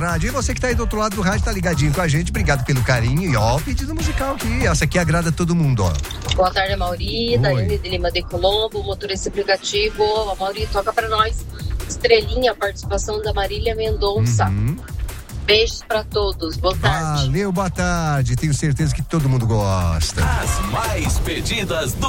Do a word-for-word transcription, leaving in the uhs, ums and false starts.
rádio. E você que tá aí do outro lado do rádio, tá ligadinho com a gente. Obrigado pelo carinho. E ó, pedido musical aqui. Essa aqui agrada todo mundo, ó. Boa tarde, Mauri. Daiane de Lima de Colombo, motorista aplicativo. A Mauri, toca pra nós. Estrelinha, participação da Marília Mendonça. Uhum. Beijos pra todos. Boa tarde. Valeu, boa tarde. Tenho certeza que todo mundo gosta. As mais pedidas do